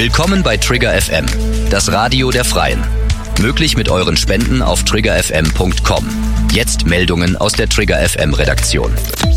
Willkommen bei Trigger FM, das Radio der Freien. Möglich mit euren Spenden auf triggerfm.com. Jetzt Meldungen aus der Trigger FM Redaktion.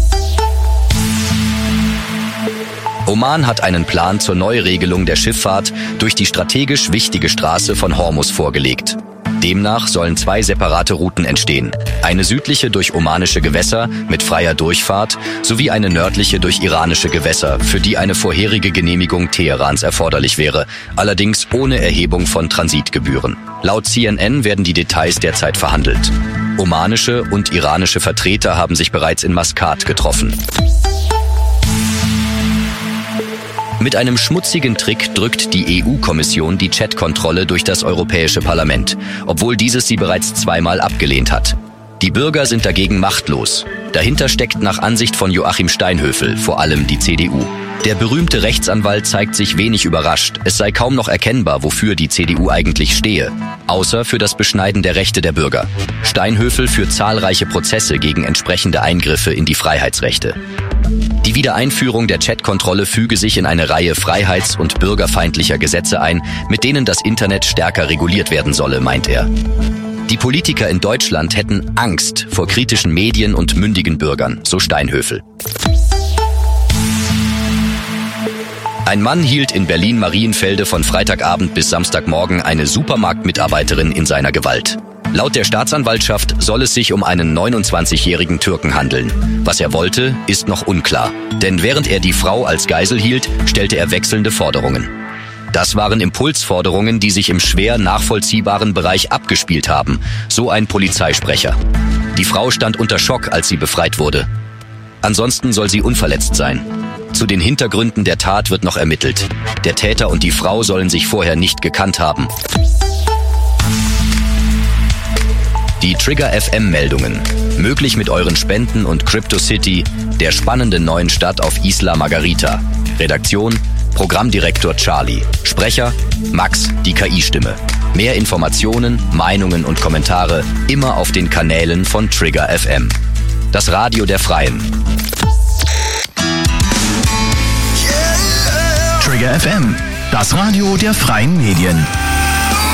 Oman hat einen Plan zur Neuregelung der Schifffahrt durch die strategisch wichtige Straße von Hormuz vorgelegt. Demnach sollen 2 separate Routen entstehen. Eine südliche durch omanische Gewässer mit freier Durchfahrt sowie eine nördliche durch iranische Gewässer, für die eine vorherige Genehmigung Teherans erforderlich wäre, allerdings ohne Erhebung von Transitgebühren. Laut CNN werden die Details derzeit verhandelt. Omanische und iranische Vertreter haben sich bereits in Maskat getroffen. Mit einem schmutzigen Trick drückt die EU-Kommission die Chat-Kontrolle durch das Europäische Parlament, obwohl dieses sie bereits 2-mal abgelehnt hat. Die Bürger sind dagegen machtlos. Dahinter steckt nach Ansicht von Joachim Steinhöfel vor allem die CDU. Der berühmte Rechtsanwalt zeigt sich wenig überrascht. Es sei kaum noch erkennbar, wofür die CDU eigentlich stehe, außer für das Beschneiden der Rechte der Bürger. Steinhöfel führt zahlreiche Prozesse gegen entsprechende Eingriffe in die Freiheitsrechte. Die Wiedereinführung der Chat-Kontrolle füge sich in eine Reihe freiheits- und bürgerfeindlicher Gesetze ein, mit denen das Internet stärker reguliert werden solle, meint er. Die Politiker in Deutschland hätten Angst vor kritischen Medien und mündigen Bürgern, so Steinhöfel. Ein Mann hielt in Berlin-Marienfelde von Freitagabend bis Samstagmorgen eine Supermarktmitarbeiterin in seiner Gewalt. Laut der Staatsanwaltschaft soll es sich um einen 29-jährigen Türken handeln. Was er wollte, ist noch unklar. Denn während er die Frau als Geisel hielt, stellte er wechselnde Forderungen. Das waren Impulsforderungen, die sich im schwer nachvollziehbaren Bereich abgespielt haben, so ein Polizeisprecher. Die Frau stand unter Schock, als sie befreit wurde. Ansonsten soll sie unverletzt sein. Zu den Hintergründen der Tat wird noch ermittelt. Der Täter und die Frau sollen sich vorher nicht gekannt haben. Die Trigger FM Meldungen. Möglich mit euren Spenden und CryptoCity, der spannenden neuen Stadt auf Isla Margarita. Redaktion: Programmdirektor Charlie. Sprecher: Max, die KI-Stimme. Mehr Informationen, Meinungen und Kommentare immer auf den Kanälen von Trigger FM. Das Radio der Freien. Trigger FM, das Radio der Freien Medien.